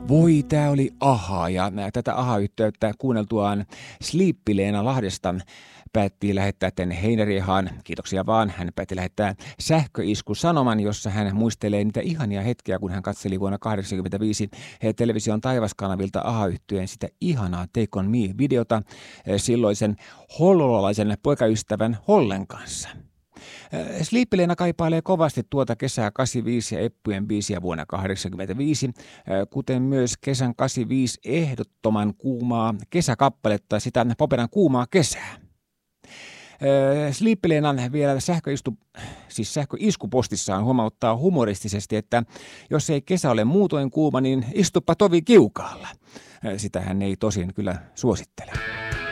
Voi, tää oli Aha, ja tätä Aha-yhteyttä kuunneltuaan Sleepy-Leena Lahdesta päätti lähettää tänne Heinärihaan. Kiitoksia vaan. Hän päätti lähettää sähköisku-sanoman, jossa hän muistelee niitä ihania hetkiä, kun hän katseli vuonna 1985 television taivaskanavilta Aha-yhtyeen sitä ihanaa Take On Me-videota silloisen hollolalaisen poikaystävän Hollen kanssa. Sleepy-Leena kaipailee kovasti tuota kesää 85 ja Eppujen biisiä vuonna 1985, kuten myös kesän 85 ehdottoman kuumaa kesäkappaletta, sitä Poperan kuumaa kesää. Sleepy-Leenan vielä sähköiskupostissaan huomauttaa humoristisesti, että jos ei kesä ole muutoin kuuma, niin istuppa tovi kiukaalla. Sitä hän ei tosin kyllä suosittele.